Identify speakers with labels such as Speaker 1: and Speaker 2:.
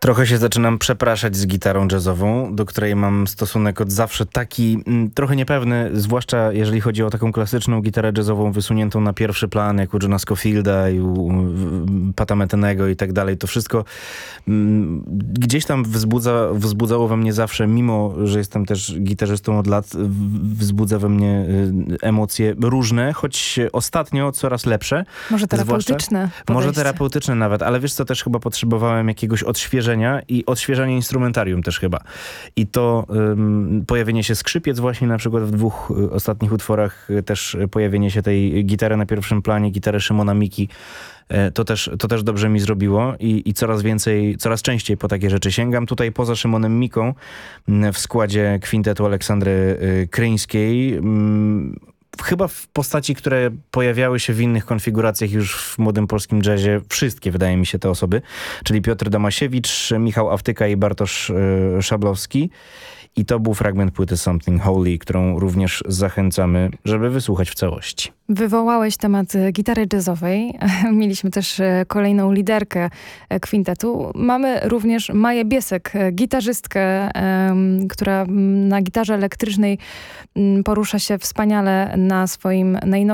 Speaker 1: Trochę się zaczynam przepraszać z gitarą jazzową, do której mam stosunek od zawsze taki trochę niepewny, zwłaszcza jeżeli chodzi o taką klasyczną gitarę jazzową wysuniętą na pierwszy plan, jak u Johna Scofielda i u Pata Methenego i tak dalej. To wszystko gdzieś tam wzbudzało we mnie zawsze, mimo że jestem też gitarzystą od lat, wzbudza we mnie emocje różne, choć ostatnio coraz lepsze.
Speaker 2: Może terapeutyczne podejście.
Speaker 1: Może terapeutyczne nawet, ale wiesz co, też chyba potrzebowałem jakiegoś odświeżenia i odświeżania instrumentarium też chyba. I to pojawienie się skrzypiec właśnie na przykład w 2 ostatnich utworach, też pojawienie się tej gitary na pierwszym planie, gitary Szymona Miki, to też dobrze mi zrobiło i coraz częściej po takie rzeczy sięgam. Tutaj poza Szymonem Miką w składzie kwintetu Aleksandry Kryńskiej, chyba w postaci, które pojawiały się w innych konfiguracjach już w młodym polskim jazzie, wszystkie wydaje mi się te osoby, czyli Piotr Damasiewicz, Michał Awtyka i Bartosz Szablowski. I to był fragment płyty Something Holy, którą również zachęcamy, żeby wysłuchać w całości.
Speaker 2: Wywołałeś temat gitary jazzowej. Mieliśmy też kolejną liderkę kwintetu. Mamy również Maję Biesek, gitarzystkę, która na gitarze elektrycznej porusza się wspaniale na swoim najnowszym